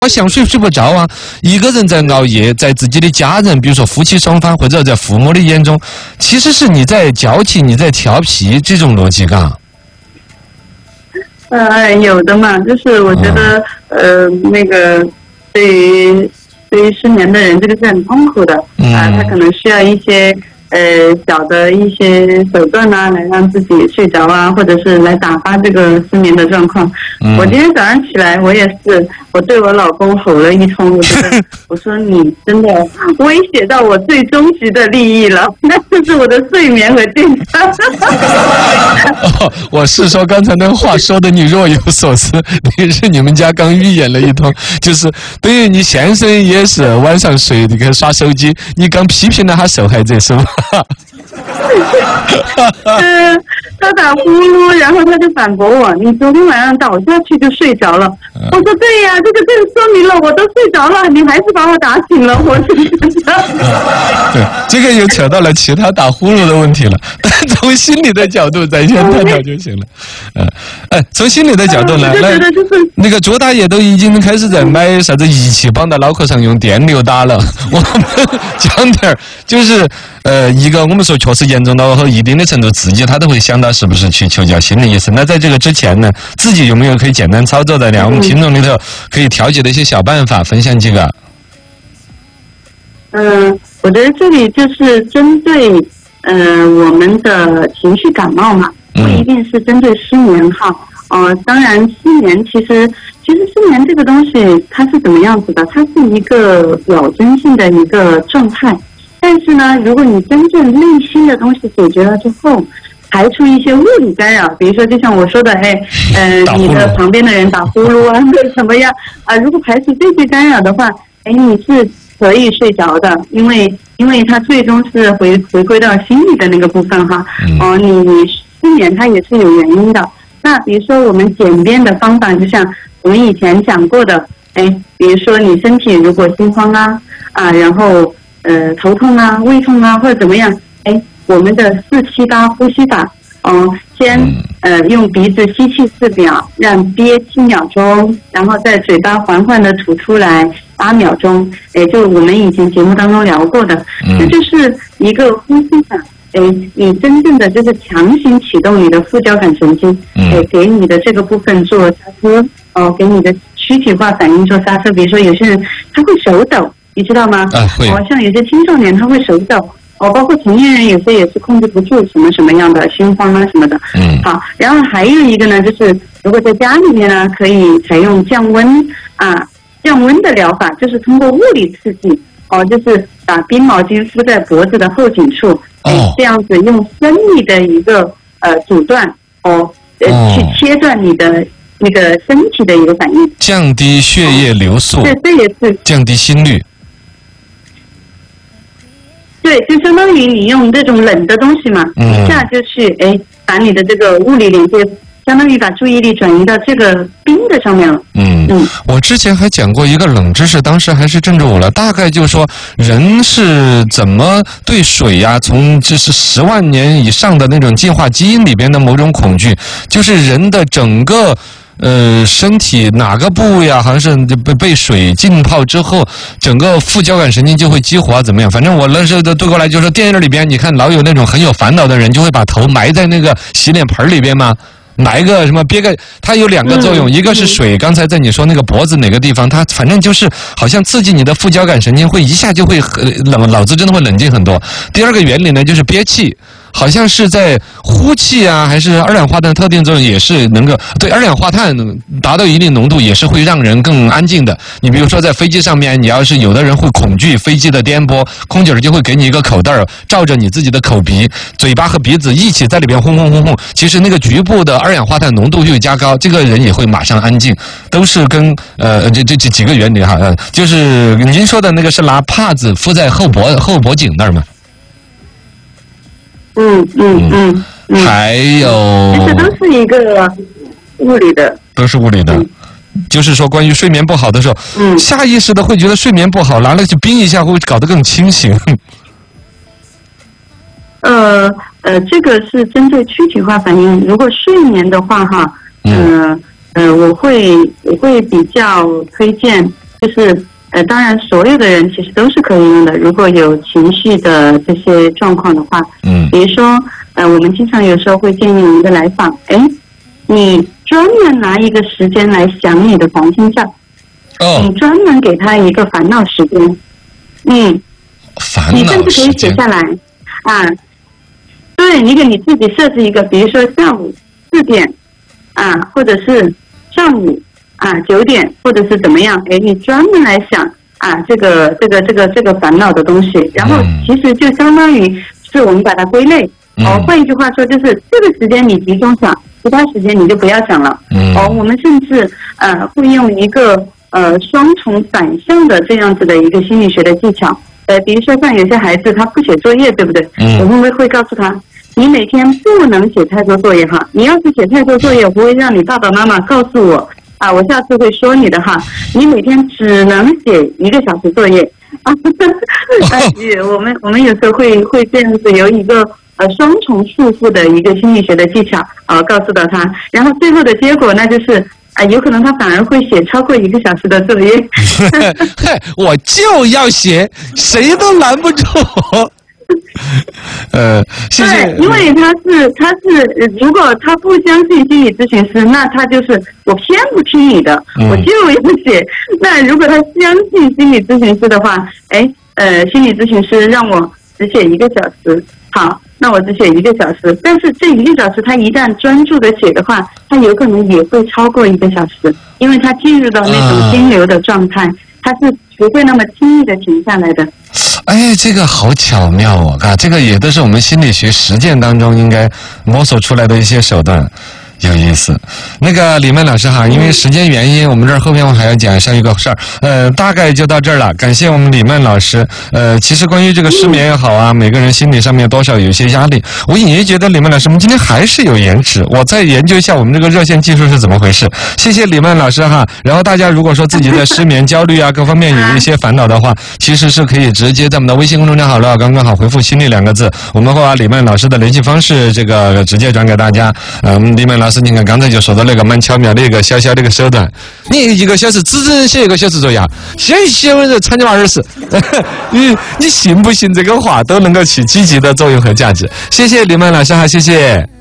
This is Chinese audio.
我想睡不着啊，一个人在熬夜，在自己的家人，比如说夫妻双方或者在父母的眼中，其实是你在矫情，你在调皮，这种逻辑感。 有的嘛，就是我觉得，那个对于失眠的人，这个是很痛苦的他可能需要一些小的一些手段啊，来让自己睡着啊，或者是来打发这个失眠的状况。我今天早上起来，我也是，我对我老公吼了一通，我说你真的威胁到我最终极的利益了，那就是我的睡眠和健康。 我是说刚才那话说的你若有所思，你们家刚预演了一通，就是等于你先生也是晚上睡这个刷手机，你刚批评了他受害者是吧？ 他打呼噜，然后他就反驳我：“你昨天晚上倒下去就睡着了。”我说：“对呀，这个更说明了我都睡着了，你还是把我打醒了。”我是真的。 对，这个又扯到了其他打呼噜的问题了。但从心理的角度咱先探讨就行了。从心理的角度呢，那个卓大爷都已经开始在买啥子仪器绑到脑壳上用电流打了。我们讲点就是一个我们说确实严重到一定的程度，自己他都会想到是不是去求教心理医生。那在这个之前呢，自己有没有可以简单操作的呢？我们听众里头可以调节的一些小办法，分享几个。 我觉得这里就是针对我们的情绪感冒嘛，不一定是针对失眠哈。当然失眠其实失眠这个东西它是怎么样子的？它是一个表征性的一个状态。但是呢，如果你真正内心的东西解决了之后，排除一些物理干扰，比如说就像我说的，你的旁边的人打呼噜啊，怎么样啊？如果排除这些干扰的话，你是可以睡着的，因为它最终是回归到心理的那个部分哈。你失眠它也是有原因的。那比如说我们简便的方法，就像我们以前讲过的，比如说你身体如果心慌然后头痛啊、胃痛啊或者怎么样，我们的4-7-8呼吸法，先用鼻子吸气4秒，让憋7秒钟，然后在嘴巴缓缓的吐出来8秒钟，就我们以前节目当中聊过的，这就是一个呼吸法。你真正的就是强行启动你的副交感神经，给你的这个部分做刹车，给你的躯体化反应做刹车。比如说有些人他会手抖，你知道吗？像有些青少年他会手抖，包括成年人有些也是控制不住什么什么样的心慌啊什么的。好，然后还有一个呢，就是如果在家里面呢，可以采用降温的疗法，就是通过物理刺激，就是把冰毛巾敷在脖子的后颈处，这样子用生理的一个阻断，去切断你的那个身体的一个反应， 降低血液流速， 对，这也是降低心率。 对，就相当于你用这种冷的东西嘛，一下就去把你的这个物理连接，相当于把注意力转移到这个冰的上面了。 我之前还讲过一个冷知识，当时还是镇住我了。大概就是说，人是怎么对水呀，从就是10万年以上的那种进化基因里边的某种恐惧，就是人的整个身体哪个部位啊，好像是被水浸泡之后，整个副交感神经就会激活怎么样？反正我那时候对过来就是电影里边，你看老有那种很有烦恼的人，就会把头埋在那个洗脸盆里边嘛。拿一个什么憋个，它有2个作用，一个是水，刚才在你说那个脖子哪个地方，它反正就是好像刺激你的副交感神经，会一下就会脑子真的会冷静很多。第2个原理呢，就是憋气。好像是在呼气啊，还是二氧化碳特定作用也是能够对二氧化碳达到一定浓度，也是会让人更安静的。你比如说在飞机上面，你要是有的人会恐惧飞机的颠簸，空姐就会给你一个口袋罩着你自己的口鼻，嘴巴和鼻子一起在里边轰轰轰轰，其实那个局部的二氧化碳浓度又加高，这个人也会马上安静，都是跟这几个原理哈。就是您说的那个是拿帕子敷在后脖颈那儿吗？还有， 其实都是一个物理的， 都是物理的。就是说，关于睡眠不好的时候，下意识的会觉得睡眠不好，拿了去冰一下，会搞得更清醒。 这个是针对躯体化反应。如果睡眠的话，哈，我会比较推荐就是当然所有的人其实都是可以用的，如果有情绪的这些状况的话，比如说我们经常有时候会建议一个来访，你专门拿一个时间来想你的黄金账，你专门给他一个烦恼时间，你甚至可以写下来啊，对，你给你自己设置一个，比如说下午4点啊，或者是上午9点，或者是怎么样，你专门来想这个烦恼的东西，然后其实就相当于是我们把它归类，换一句话说就是这个时间你集中想，其他时间你就不要想了，我们甚至会用一个双重反向的这样子的一个心理学的技巧，比如说像有些孩子他不写作业，对不对？我们会告诉他，你每天不能写太多作业哈，你要是写太多作业，我会让你爸爸妈妈告诉我我下次会说你的哈，你每天只能写1个小时作业我们有时候会这样子有一个双重束缚的一个心理学的技巧告诉到他，然后最后的结果那就是有可能他反而会写超过1个小时的作业我就要写，谁都拦不住谢谢。 对，因为他是，如果他不相信心理咨询师，那他就是我偏不听你的，我就要写。那如果他相信心理咨询师的话，心理咨询师让我只写1个小时，好，那我只写1个小时。但是这1个小时，他一旦专注的写的话，他有可能也会超过1个小时，因为他进入到那种心流的状态，他是不会那么轻易的停下来的。 这个好巧妙这个也都是我们心理学实践当中应该摸索出来的一些手段，有意思。那个李曼老师哈，因为时间原因，我们这儿后面我还要讲上一个事儿，大概就到这儿了。感谢我们李曼老师。其实关于这个失眠也好每个人心理上面多少有一些压力。我隐约觉得李曼老师，我们今天还是有延迟，我再研究一下我们这个热线技术是怎么回事。谢谢李曼老师哈。然后大家如果说自己的失眠、焦虑各方面有一些烦恼的话，其实是可以直接在我们的微信公众账号“刚刚好”回复“心理”2个字，我们会把李曼老师的联系方式这个直接转给大家。李曼老师，你看刚才就说到那个蛮巧妙的一个小小的一个手段，你1个小时只写1个小时作业，写完参加24，你信不信这个话都能够起积极的作用和价值。谢谢李曼老师哈，谢谢。